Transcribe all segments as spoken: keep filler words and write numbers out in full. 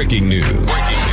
Breaking news.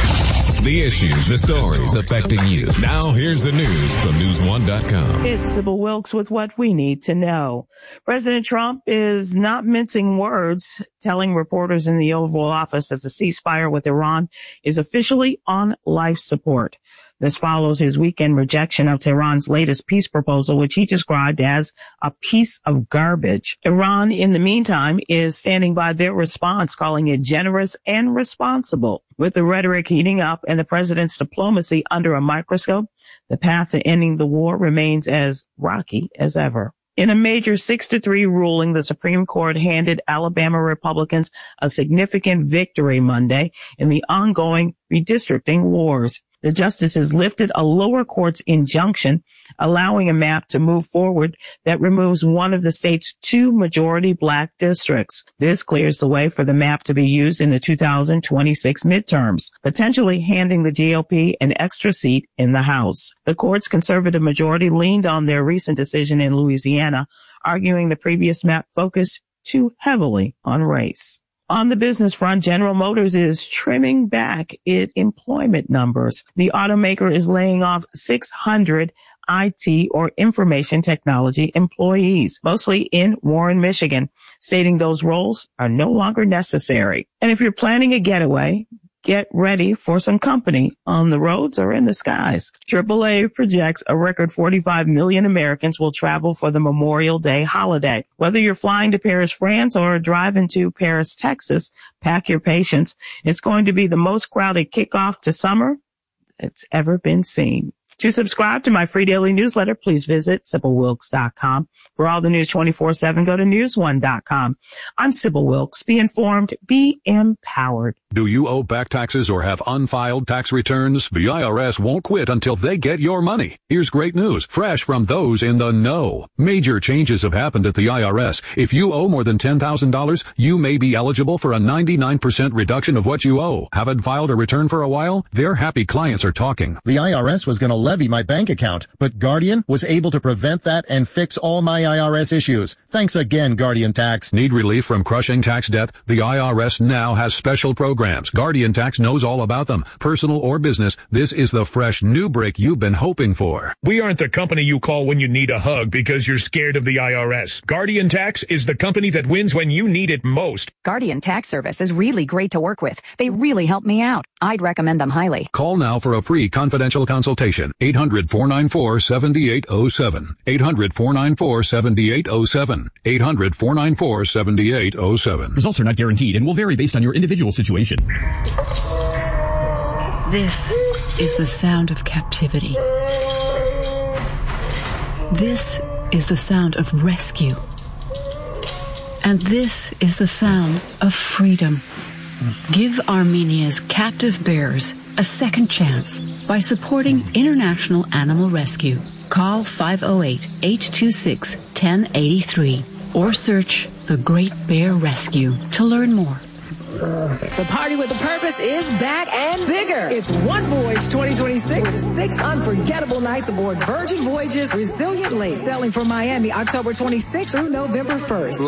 The issues, the stories affecting you. Now here's the news from news one dot com. It's Sybil Wilkes with what we need to know. President Trump is not mincing words, telling reporters in the Oval Office that the ceasefire with Iran is officially on life support. This follows his weekend rejection of Tehran's latest peace proposal, which he described as a piece of garbage. Iran, in the meantime, is standing by their response, calling it generous and responsible. With the rhetoric heating up and the president's diplomacy under a microscope, the path to ending the war remains as rocky as ever. In a major six to three ruling, the Supreme Court handed Alabama Republicans a significant victory Monday in the ongoing redistricting wars. The justices lifted a lower court's injunction, allowing a map to move forward that removes one of the state's two majority black districts. This clears the way for the map to be used in the two thousand twenty-six midterms, potentially handing the G O P an extra seat in the House. The court's conservative majority leaned on their recent decision in Louisiana, arguing the previous map focused too heavily on race. On the business front, General Motors is trimming back its employment numbers. The automaker is laying off six hundred I T or information technology employees, mostly in Warren, Michigan, stating those roles are no longer necessary. And if you're planning a getaway, get ready for some company on the roads or in the skies. triple A projects a record forty-five million Americans will travel for the Memorial Day holiday. Whether you're flying to Paris, France, or driving to Paris, Texas, pack your patience. It's going to be the most crowded kickoff to summer that's ever been seen. To subscribe to my free daily newsletter, please visit Sybil Wilkes dot com. For all the news twenty-four seven, go to news one dot com. I'm Sybil Wilkes. Be informed, be empowered. Do you owe back taxes or have unfiled tax returns? The I R S won't quit until they get your money. Here's great news, fresh from those in the know. Major changes have happened at the I R S. If you owe more than ten thousand dollars, you may be eligible for a ninety-nine percent reduction of what you owe. Haven't filed a return for a while? Their happy clients are talking. The I R S was going to levy my bank account, but Guardian was able to prevent that and fix all my I R S issues. Thanks again, Guardian Tax. Need relief from crushing tax debt? The I R S now has special programs. Guardian Tax knows all about them. Personal or business, this is the fresh new break you've been hoping for. We aren't the company you call when you need a hug because you're scared of the I R S. Guardian Tax is the company that wins when you need it most. Guardian Tax Service is really great to work with. They really help me out. I'd recommend them highly. Call now for a free confidential consultation. eight hundred, four nine four, seven eight zero seven. eight hundred, four nine four, seven eight zero seven. eight hundred, four nine four, seven eight zero seven. Results are not guaranteed and will vary based on your individual situation. This is the sound of captivity. This is the sound of rescue. And this is the sound of freedom. Give Armenia's captive bears a second chance by supporting International Animal Rescue. Call five oh eight, eight two six, one oh eight three or search The Great Bear Rescue to learn more. The Party with a Purpose is back and bigger. It's One Voyage twenty twenty-six. Six unforgettable nights aboard Virgin Voyages Resilient Lake, sailing from Miami October twenty-sixth through November first.